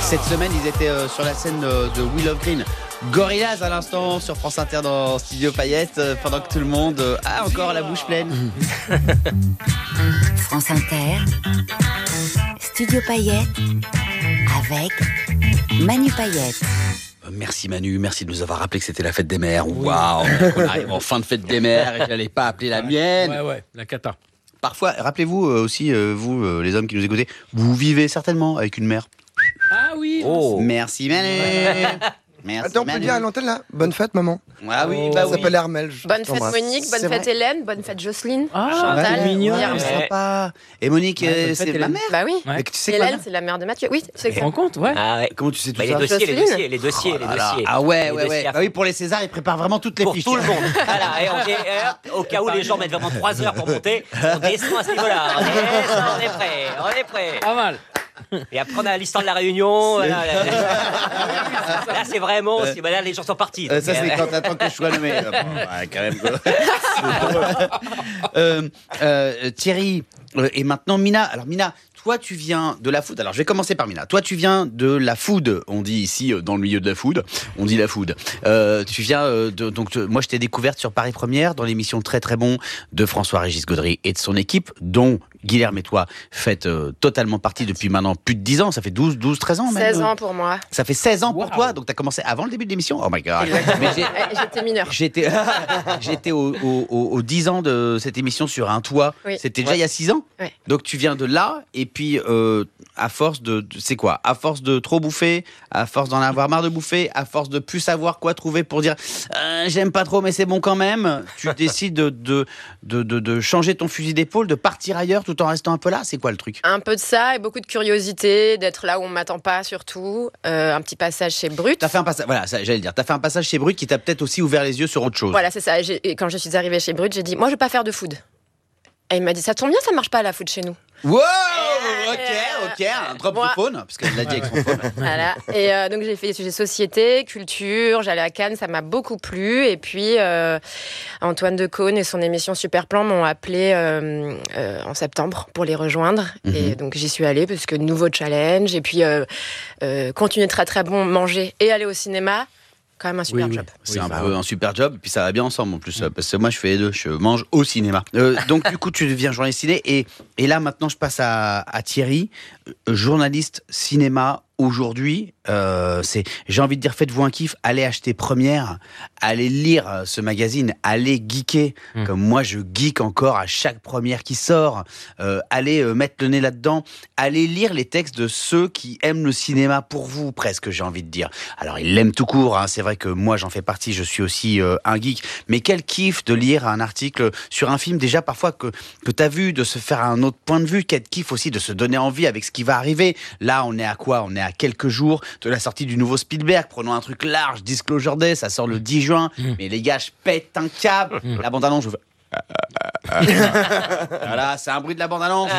Cette semaine, ils étaient sur la scène de Will of Green. Gorillaz à l'instant sur France Inter dans Studio Payette, pendant que tout le monde a encore la bouche pleine. France Inter, Studio Payette, avec Manu Payette. Merci Manu, merci de nous avoir rappelé que c'était la fête des mères. Waouh, on arrive en fin de fête des mères et je n'allais pas appeler la mienne. Ouais, la cata. Parfois, rappelez-vous aussi, vous les hommes qui nous écoutez, vous vivez certainement avec une mère. Ah oui. Merci Manu. Merci. Attends, on peut dire à l'antenne là, bonne fête maman. Ah oui, bah Ça oui. s'appelle Hermel. Bonne fête Monique, bonne fête Hélène, bonne fête Jocelyne, c'est Chantal, mignon. Myriam. Sympa. Et Monique, bonne fête, c'est ma Hélène. mère. Bah oui. Ouais. Mais tu sais quoi, Hélène, c'est la mère de Mathieu. Oui, c'est Tu te rends ça. compte, ouais. Ah ouais. Comment tu sais tout Bah, ça les dossiers. Oh là là. Ah ouais. Ah oui, pour les Césars, ils préparent vraiment toutes les Pour fiches. tout le monde. Voilà, et au cas où les gens mettent vraiment 3 heures pour monter, on descend à ce niveau-là. On est prêt. Pas mal. Et après, on a l'histoire de la réunion. Voilà. Là, c'est vraiment. Là, les gens sont partis. Ça, c'est quand t'attends que je sois nommé. Bon, ouais, quand même. Thierry, et maintenant Mina. Alors Mina, toi tu viens de la food. Alors je vais commencer par Mina. Toi tu viens de la food. On dit ici dans le milieu de la food. On dit la food. Tu viens moi je t'ai découverte sur Paris Première dans l'émission Très Très Bon de François-Régis Gaudry et de son équipe, dont Guilherme et toi faites totalement partie depuis maintenant plus de 10 ans. Ça fait 13 ans même. 16 ans pour moi. Ça fait 16 ans pour toi. Donc t'as commencé avant le début de l'émission. Oh my god. Mais J'étais mineure. J'étais aux 10 ans de cette émission sur un toit. Oui. C'était déjà il y a 6 ans. Ouais. Donc tu viens de là et puis à force c'est quoi ? À force de trop bouffer, à force d'en avoir marre de bouffer, à force de plus savoir quoi trouver pour dire j'aime pas trop mais c'est bon quand même, tu décides de changer ton fusil d'épaule, de partir ailleurs tout en restant un peu là. C'est quoi le truc ? Un peu de ça et beaucoup de curiosité, d'être là où on m'attend pas surtout. Un petit passage chez Brut. T'as fait un passage, voilà, j'allais le dire. T'as fait un passage chez Brut qui t'a peut-être aussi ouvert les yeux sur autre chose. Voilà, c'est ça. Et quand je suis arrivée chez Brut, j'ai dit, moi, je veux pas faire de food. Et il m'a dit, ça tombe bien, ça marche pas la food chez nous. Wow, ok, un drop de phone, parce qu'elle l'a dit avec son phone. Voilà. Et donc j'ai fait des sujets société, culture, j'allais à Cannes, ça m'a beaucoup plu. Et puis Antoine Decaune et son émission Super Plan m'ont appelé en septembre pour les rejoindre. Et donc j'y suis allée parce que nouveau challenge. Et puis continuer très très bon, manger et aller au cinéma. Quand même un super job. C'est un peu un super job, puis ça va bien ensemble en plus, parce que moi je fais les deux, je mange au cinéma. Donc du coup tu deviens journaliste ciné, et là maintenant je passe à Thierry, journaliste cinéma. Aujourd'hui, j'ai envie de dire, faites-vous un kiff, allez acheter Première, allez lire ce magazine, allez geeker, comme moi je geek encore à chaque Première qui sort, allez mettre le nez là-dedans, allez lire les textes de ceux qui aiment le cinéma pour vous, presque, j'ai envie de dire. Alors ils l'aiment tout court, hein, c'est vrai que moi j'en fais partie, je suis aussi un geek, mais quel kiff de lire un article sur un film, déjà parfois que t'as vu, de se faire un autre point de vue, quel kiff aussi de se donner envie avec ce qui va arriver. Là on est à quoi ? On est à quelques jours de la sortie du nouveau Spielberg. Prenons un truc large, Disclosure Day, ça sort le 10 juin. Mais les gars, je pète un câble. La bande-annonce, je fais... Voilà, c'est un bruit de la bande-annonce.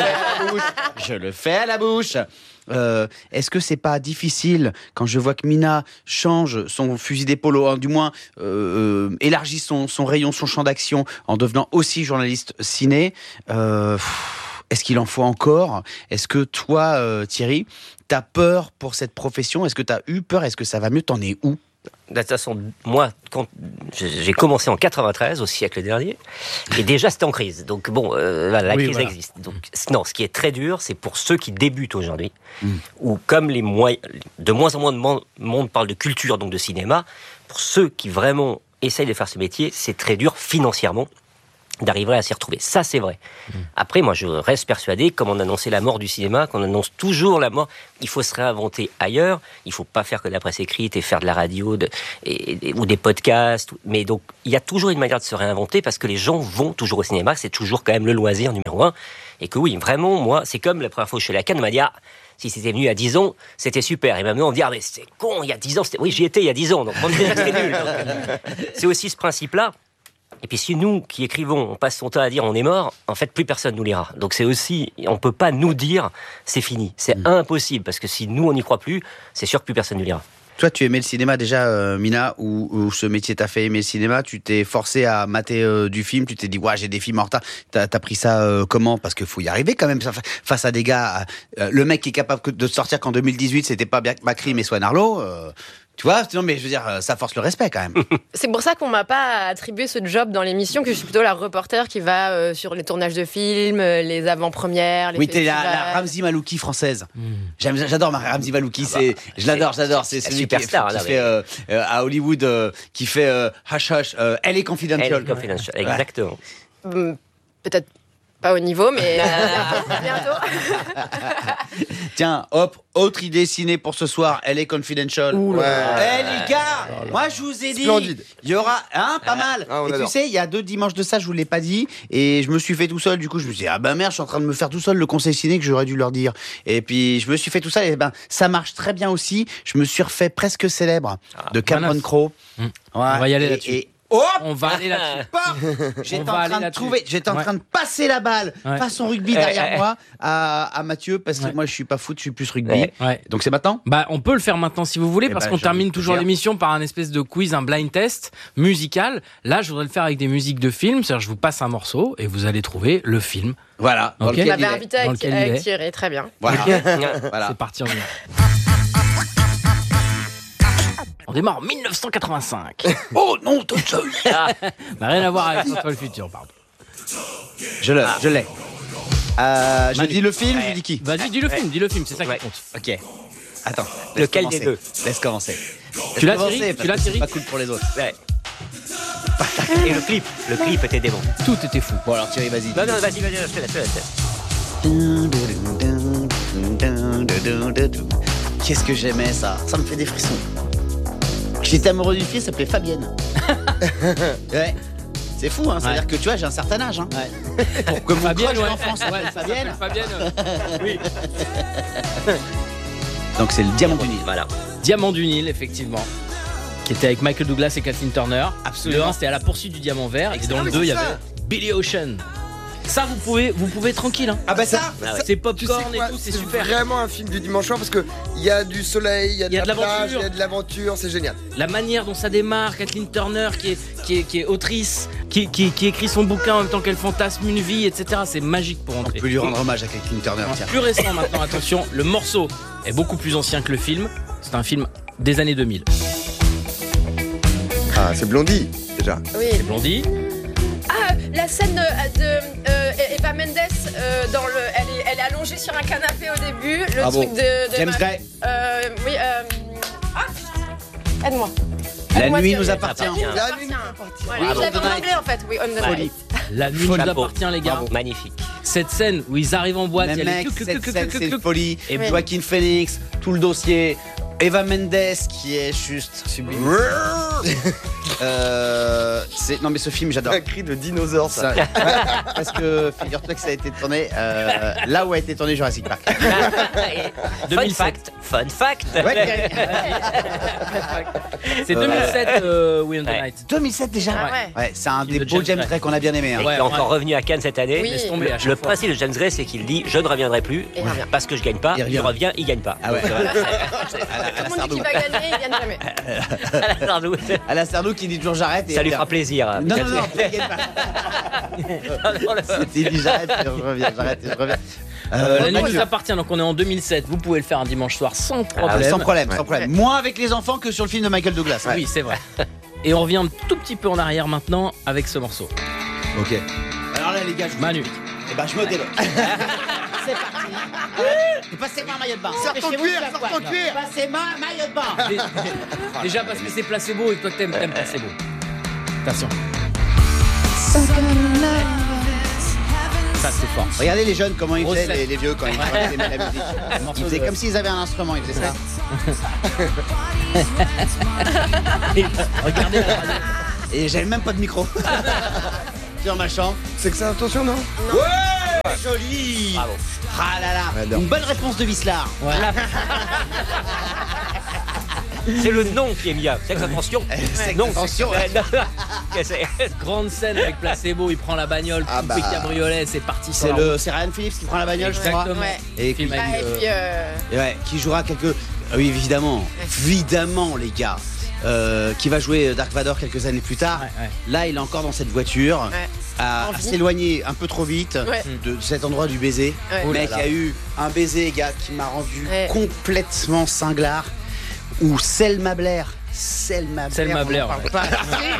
Je le fais à la bouche. Est-ce que c'est pas difficile quand je vois que Mina change son fusil d'épaule, du moins élargit son rayon, son champ d'action en devenant aussi journaliste ciné? Est-ce qu'il en faut encore ? Est-ce que toi, Thierry, t'as peur pour cette profession ? Est-ce que t'as eu peur ? Est-ce que ça va mieux ? T'en es où ? De toute façon, moi, quand j'ai commencé en 93, au siècle dernier, et déjà c'était en crise. Donc bon, la crise existe. Donc non, ce qui est très dur, c'est pour ceux qui débutent aujourd'hui, ou comme de moins en moins de monde parle de culture, donc de cinéma, pour ceux qui vraiment essayent de faire ce métier, c'est très dur financièrement d'arriver à s'y retrouver. Ça, c'est vrai. Après, moi, je reste persuadé, comme on annonçait la mort du cinéma, qu'on annonce toujours la mort, il faut se réinventer ailleurs, il faut pas faire que de la presse écrite et faire de la radio ou des podcasts, mais donc, il y a toujours une manière de se réinventer parce que les gens vont toujours au cinéma, c'est toujours quand même le loisir numéro 1, et que oui, vraiment, moi, c'est comme la première fois que je suis allé à Cannes, on m'a dit, si c'était venu il y a 10 ans, c'était super. Et maintenant, on me dit, mais c'est con, il y a 10 ans, oui, j'y étais il y a 10 ans, donc on me dit que c'était nul. Donc, c'est aussi ce principe-là. Et puis si nous, qui écrivons, on passe son temps à dire on est mort, en fait, plus personne nous lira. Donc c'est aussi, on peut pas nous dire c'est fini. C'est impossible, parce que si nous, on n'y croit plus, c'est sûr que plus personne nous lira. Toi, tu aimais le cinéma déjà, Mina, ou ce métier t'a fait aimer le cinéma? Tu t'es forcé à mater du film, tu t'es dit, ouais, j'ai des films en retard. T'as pris ça comment? Parce qu'il faut y arriver quand même face à des gars. Le mec qui est capable de sortir qu'en 2018, c'était pas Bakri mais Swan Arlo. Tu vois, non, mais je veux dire, ça force le respect quand même. C'est pour ça qu'on m'a pas attribué ce job dans l'émission, que je suis plutôt la reporter qui va sur les tournages de films, les avant-premières, les oui, t'es festivals. la Ramzi Malouki française. J'adore Ramzi Malouki. Je l'adore. C'est celui qui fait à Hollywood, qui fait Hush Hush, LA Confidential. LA Confidential, exactement. Peut-être pas au niveau, mais bientôt. Tiens, hop, autre idée ciné pour ce soir, LA Confidential. Ouais. Les gars, moi je vous ai dit, Splendide. il y aura, pas mal. Ah, on et adore. tu sais, il y a 2 dimanches de ça, je vous l'ai pas dit, et je me suis fait tout seul. Du coup, je me suis dit, ah ben merde, je suis en train de me faire tout seul le conseil ciné que j'aurais dû leur dire. Et puis je me suis fait tout ça, et ben ça marche très bien aussi. Je me suis refait Presque célèbre de Cameron Crowe. Ouais, On va y aller là-dessus. Hop, On va aller là-dessus. J'étais va en aller train de là-dessus. trouver, j'étais en train de passer la balle façon rugby derrière moi à Mathieu, parce que moi je suis pas foot, je suis plus rugby. Ouais. Donc c'est maintenant. Bah, on peut le faire maintenant si vous voulez, Eh parce ben, qu'on j'ai termine envie de toujours dire. l'émission par un espèce de quiz, un blind test musical. Là, je voudrais le faire avec des musiques de films. C'est-à-dire, je vous passe un morceau et vous allez trouver le film. Voilà. Dans Ok. lequel On m'avait il est. invité Dans avec, lequel il est. avec Thierry, très bien. Voilà. C'est parti, on y va. On démarre en 1985. Oh non, tout seul. N'a rien à voir avec Retour le futur, pardon. Je l'ai. Je Manu. dis le film, je dis qui? Vas-y, dis le film, c'est ça qui compte. Ok. Attends. Lequel laisse des commencer. deux? Laisse commencer. Tu l'as, Laisse commencer, Thierry parce Tu l'as, que c'est Thierry pas cool pour les autres. Ouais. Et le clip était démon. Tout était fou. Bon alors Thierry, vas-y. Non, vas-y, je te laisse. Qu'est-ce que j'aimais ça? Ça me fait des frissons. J'étais amoureux d'une fille, elle s'appelait Fabienne. Ouais. C'est fou, hein. C'est-à-dire que tu vois, j'ai un certain âge. Hein. Pour que mon Fabienne, crush ouais. d'enfance s'appelle Fabienne. Fabienne. Oui. Donc c'est le Diamant du Nil. Voilà. Diamant du Nil, effectivement. Qui était avec Michael Douglas et Kathleen Turner. Absolument. Le 1, c'était à la poursuite du diamant vert. Et dans le 2, il y avait Billy Ocean. Ça, vous pouvez tranquille. Hein. Ah bah ça, Ah ouais. C'est tu sais popcorn quoi, et tout, c'est super. vraiment un film du dimanche soir parce que il y a du soleil, il y a de la plage, l'aventure. il y a de l'aventure, c'est génial. La manière dont ça démarre, Kathleen Turner qui est autrice, qui écrit son bouquin en même temps qu'elle fantasme une vie, etc. C'est magique pour On entrer. peut lui rendre hommage à Kathleen Turner. Tiens. Plus récent maintenant, attention, le morceau est beaucoup plus ancien que le film. C'est un film des années 2000. Ah, c'est Blondie déjà. Oui. C'est Blondie. Ah, la scène de Eva Mendes, elle est allongée sur un canapé au début. Le Bravo. truc de James Gray. Oui. Aide-moi. La Aide-moi, nuit Thierry. nous appartient. La nuit nous La appartient. nuit nous appartient. Ouais, Bravo. je l'avais en On the night. anglais en fait. Oui, on the Folie. night. La nuit nous Chapeau. appartient, les gars. Magnifique. Cette scène où ils arrivent en boîte, Mais il y a les mec, tuc, tuc, cette tuc, scène, tuc, c'est tuc, une folie. Et oui. Joaquin Phoenix, tout le dossier. Eva Mendes qui est juste sublime. Non mais ce film j'adore. Un cri de dinosaure ça. Ça, parce que figure-toi que ça a été tourné là où a été tourné Jurassic Park. Fun fact. Ouais, C'est 2007, We on the Ouais. Night. 2007 déjà. Ah ouais. Ouais, c'est un Film des de beaux James James Gray. Gray qu'on a bien aimé. Hein. Et Ouais, qui est encore ouais. revenu à Cannes cette année. Oui. Laisse tomber à chaque Le fois. principe de James Gray, c'est qu'il dit je ne reviendrai plus Et il revient. parce que je gagne pas. Il revient. Je reviens, il gagne pas. Ah ouais. Donc, À la Tout le monde dit Sardou. qu'il va gagner, il gagne jamais. à la Sardou. À la Sardou qui dit toujours j'arrête. et Ça lui il fera revient. plaisir. Non, il gagne pas. Il dit j'arrête et je reviens, j'arrête et je reviens. La nuit Mathieu. nous appartient, donc on est en 2007. Vous pouvez le faire un dimanche soir sans problème. Sans problème, sans Ouais. problème. Moins avec les enfants que sur le film de Michael Douglas. Oui, c'est vrai. Et on revient un tout petit peu en arrière maintenant avec ce morceau. Ok. Alors là les gars, je vous Manu. Eh ben je me déloge. C'est parti. Passez-moi un maillot de bain. Sors ton Dépêchez-vous, cuir, je la sors vois. ton cuir. Passez-moi un maillot de bain. Déjà parce que c'est placebo et toi t'aimes placebo. Attention. Ça c'est fort. Regardez les jeunes comment ils faisaient, Grosse les vieux quand ils aimaient la musique. Ils faisaient comme s'ils avaient un instrument, ils faisaient ça. Regardez la radio. Et j'avais même pas de micro. Sur ma chambre. C'est que c'est intention, non? Ouais, joli. Bravo. Ah là là, J'adore. une bonne réponse de Vislar. Voilà. C'est le nom qui est mis. C'est que attention. C'est Non, attention. Grande scène avec placebo, il prend la bagnole, Ah coupé bah. cabriolet, c'est parti. sur C'est la route. Ryan Phillips qui prend la bagnole, je crois. Exactement. Ouais. Et Film puis, avec, Ah, et puis Ouais, qui jouera quelques. Oui, évidemment, les gars. Qui va jouer Dark Vador quelques années plus tard. Ouais. Là, il est encore dans cette voiture, à s'éloigner un peu trop vite de cet endroit du baiser. Ouais. Mec, il y a eu un baiser, gars, qui m'a rendu complètement cinglard. Ou Selma Blair. Selma on n'en Blair, parle pas assez.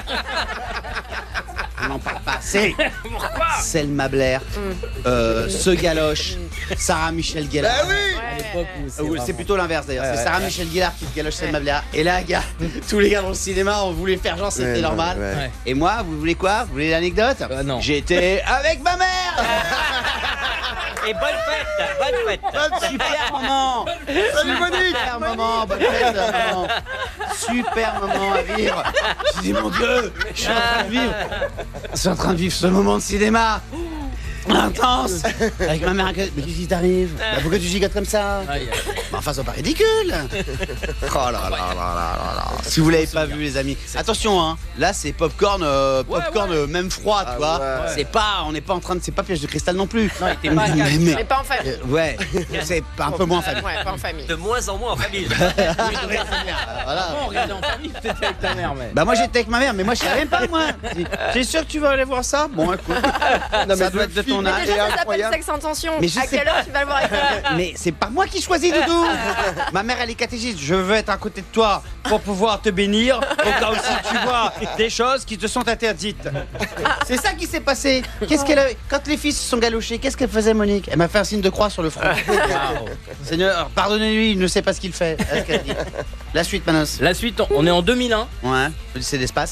On n'en parle pas assez. Selma Blair, ce galoche, Sarah Michelle Gellar. Bah oui. À l'époque où C'est plutôt l'inverse d'ailleurs, c'est Sarah Michelle Gellar qui galoche Selma Blair. Et là, gars, tous les gars dans le cinéma, on voulait faire genre c'était normal. Ouais. Et moi, vous voulez quoi? Vous voulez l'anecdote? Non. J'étais avec ma mère. Et bonne fête. Super moment. Salut Monique. Super moment, bonne fête, maman. Super moment à vivre. Je dis mon Dieu, je suis en train de vivre ce moment de cinéma intense avec ma mère. Mais qu'est-ce qui t'arrive? Pourquoi tu gigotes comme ça? Mais enfin, c'est pas ridicule. Oh là là là là là. Si vous l'avez pas vu, les amis, attention, hein. Là, c'est popcorn, même froid, tu vois. Ouais. C'est pas, on n'est pas en train de, c'est pas piège de cristal non plus. Non, il était pas à quatre. Mais pas en famille. Ouais, c'est un peu moins famille. Ouais, pas en famille. De moins en moins en famille. Voilà. On regardait en famille, peut-être avec ta mère, mais. Bah moi j'étais avec ma mère, mais moi je savais même pas moi. T'es sûr que tu vas aller voir ça? Bon écoute, ça doit être de ton Mais âge. déjà, ça s'appelle incroyable. Sexe Intention. Mais je À sais quelle heure tu vas le voir avec ta mère? Mais c'est pas moi qui choisis Doudou. Ma mère elle est catéchiste, je veux être à côté de toi pour pouvoir te bénir au cas où si tu vois des choses qui te sont interdites. C'est ça qui s'est passé. Qu'est-ce qu'elle avait... Quand les filles se sont galochées, qu'est-ce qu'elle faisait Monique? Elle m'a fait un signe de croix sur le front. Seigneur, pardonnez-lui, il ne sait pas ce qu'il fait. C'est ce qu'elle dit. La suite Manos. La suite, on est en 2001. Ouais, Odyssée d'espace.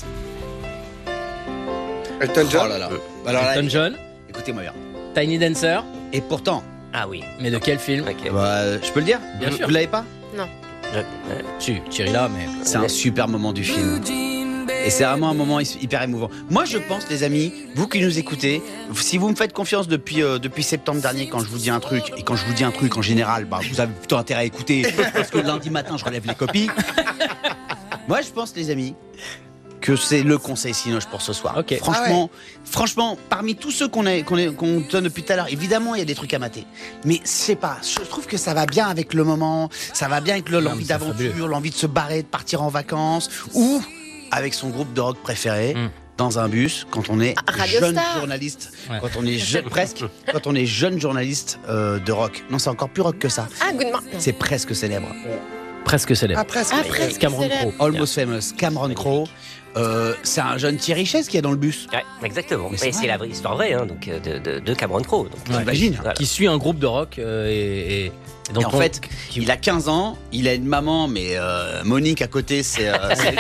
Elton John. Oh là là. Alors là, Elton John, écoutez-moi bien. Tiny Dancer. Et pourtant, Ah oui. Mais de quel film? Ok. je peux le dire? Bien sûr. Vous l'avez pas? Si, Thierry là, mais. C'est un super moment du film. Et c'est vraiment un moment hyper émouvant. Moi, je pense, les amis, vous qui nous écoutez, si vous me faites confiance depuis septembre dernier, quand je vous dis un truc, et quand je vous dis un truc en général, bah, vous avez plutôt intérêt à écouter, parce que lundi matin, je relève les copies. Moi, je pense, les amis, que c'est le conseil Cinoche pour ce soir. Ok. Franchement, parmi tous ceux qu'on donne depuis tout à l'heure, évidemment, il y a des trucs à mater. Mais je sais pas, je trouve que ça va bien avec le moment, ça va bien avec l'envie c'est fabuleux. d'aventure, l'envie de se barrer, de partir en vacances, ou avec son groupe de rock préféré. Dans un bus, quand on est Radio jeune Star. journaliste, Ouais. quand on est quand on est jeune journaliste de rock. Non, c'est encore plus rock que ça. Ah, good morning. C'est presque célèbre. Presque célèbre. Après, Après, Cameron Crowe. Almost Famous, Cameron Crowe. C'est un jeune Thierry Chaise qui est dans le bus. Ouais, exactement. Mais c'est Et c'est vrai. la histoire vraie, hein, donc de Cameron Crowe. Donc, T'imagines voilà. Qui suit un groupe de rock et dont Et en fait, il a 15 ans, il a une maman, mais Monique à côté, c'est.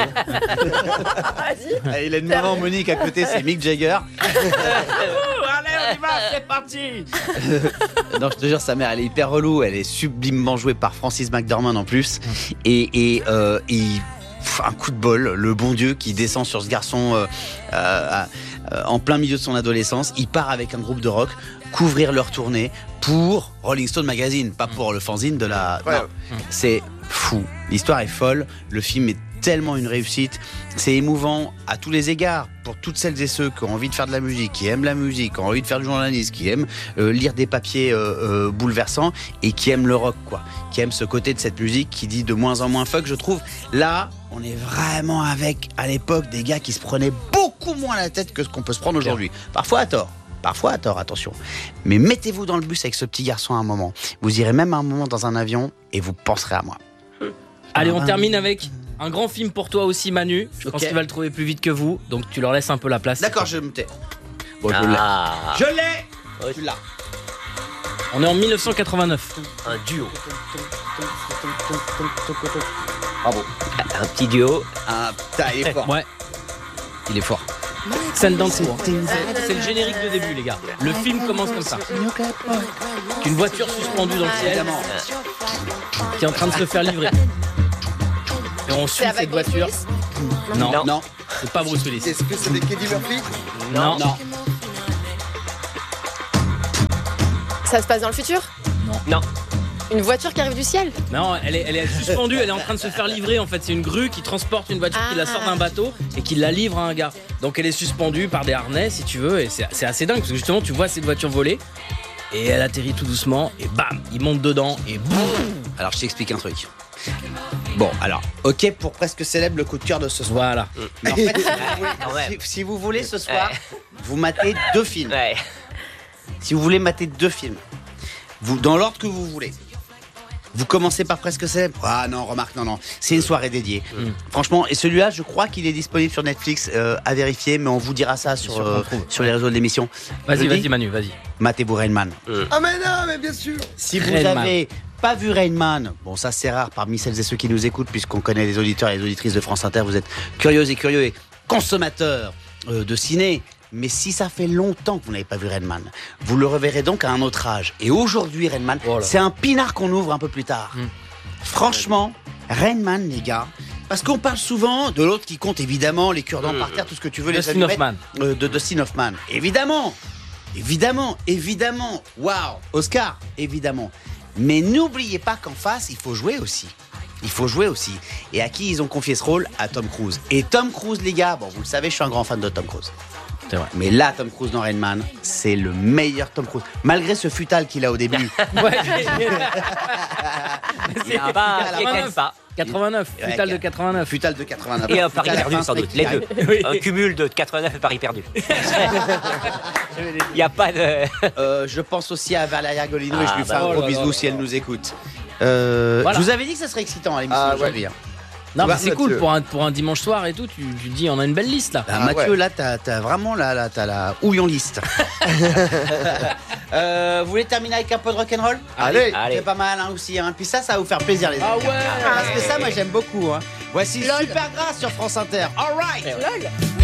Il a une maman, Monique à côté, c'est Mick Jagger. Allez, on y va, c'est parti. Non, je te jure, sa mère, elle est hyper relou, elle est sublimement jouée par Francis McDormand en plus. Et un coup de bol, le bon Dieu qui descend sur ce garçon en plein milieu de son adolescence. Il part avec un groupe de rock couvrir leur tournée pour Rolling Stone Magazine, pas pour le fanzine de la... Ouais. Non, c'est fou. L'histoire est folle, le film est tellement une réussite, c'est émouvant à tous les égards pour toutes celles et ceux qui ont envie de faire de la musique, qui aiment la musique, qui ont envie de faire du journalisme, qui aiment lire des papiers bouleversants et qui aiment le rock, quoi, qui aiment ce côté de cette musique qui dit de moins en moins fuck, je trouve. Là, on est vraiment avec, à l'époque, des gars qui se prenaient beaucoup moins la tête que ce qu'on peut se prendre aujourd'hui. Parfois à tort. Parfois à tort, attention. Mais mettez-vous dans le bus avec ce petit garçon à un moment. Vous irez même à un moment dans un avion et vous penserez à moi. Allez, on termine avec un grand film pour toi aussi, Manu. Je pense qu'il va le trouver plus vite que vous, donc tu leur laisses un peu la place. D'accord, je me tais. Bon, Ah, je l'ai. Tu l'as. On est en 1989. un duo. Bravo. Un petit duo. Ah, putain, il est fort. Ouais, Il est fort. Sundance War. C'est le générique de début, les gars. Le film commence comme ça. Une voiture suspendue dans le ciel, qui est en train de se faire livrer. Et on suit C'est cette avec Bruce voiture. Willis Non, Non. c'est pas Bruce Willis. Est-ce que c'est des Eddie Murphy? Non. Ça se passe dans le futur? Non. Une voiture qui arrive du ciel? Non, elle est suspendue, elle est en train de se faire livrer. En fait, c'est une grue qui transporte une voiture, qui la sort d'un bateau et qui la livre à un gars. Donc elle est suspendue par des harnais, si tu veux, et c'est assez dingue parce que justement, tu vois cette voiture voler et elle atterrit tout doucement, et bam, il monte dedans, et boum. Alors je t'explique un truc. Bon, alors, ok pour presque célèbre le coup de cœur de ce soir. Voilà. Mais en fait, si vous voulez ce soir, vous matez 2 films. Ouais. Si vous voulez mater 2 films, vous, dans l'ordre que vous voulez. Vous commencez par presque célèbre. Ah non, remarque, non. C'est une soirée dédiée. Franchement, et celui-là, je crois qu'il est disponible sur Netflix, à vérifier, mais on vous dira ça sur les réseaux de l'émission. Vas-y Manu, vas-y. Matez-vous Rain Man. Ah mais non, mais bien sûr. Si vous Rain Man. avez pas vu Rain Man, bon ça c'est rare parmi celles et ceux qui nous écoutent, puisqu'on connaît les auditeurs et les auditrices de France Inter, vous êtes curieux et consommateurs de ciné. Mais si ça fait longtemps que vous n'avez pas vu Rain Man, vous le reverrez donc à un autre âge. Et aujourd'hui, Rain Man, c'est un pinard qu'on ouvre un peu plus tard. Franchement, Rain Man, les gars, parce qu'on parle souvent de l'autre qui compte évidemment les cure-dents par terre, tout ce que tu veux, les Dustin Hoffman. de Dustin Hoffman. Évidemment. Waouh, Oscar, évidemment. Mais n'oubliez pas qu'en face, il faut jouer aussi. Et à qui ils ont confié ce rôle? À Tom Cruise. Et Tom Cruise, les gars, bon, vous le savez, je suis un grand fan de Tom Cruise. C'est vrai. Mais là, Tom Cruise dans Rain Man, c'est le meilleur Tom Cruise. Malgré ce futal qu'il a au début. Il y a pas, il y a quand pas. 89, futal de 89. Futal de 89. Et un pari Futal à perdu, la fin, sans doute. c'est Les qu'il deux. Oui. Un cumul de 89 et pari perdu. Il n'y a pas de. je pense aussi à Valéria Golino et je lui fais bah, un oh gros là bisou là si là elle nous écoute. Voilà. Je vous avais dit que ça serait excitant à l'émission aujourd'hui. Hein. Non, mais vois, c'est cool Mathieu. pour un dimanche soir et tout. Tu dis, on a une belle liste là. Ah, Mathieu, ouais. là, t'as vraiment t'as la houillon liste. Vous voulez terminer avec un peu de rock'n'roll? Allez. C'est pas mal hein, aussi. Hein. Puis ça va vous faire plaisir, les amis. Ah ouais. Parce que ça, moi, j'aime beaucoup. Hein. Voici Super Grâce sur France Inter. All right. Lol.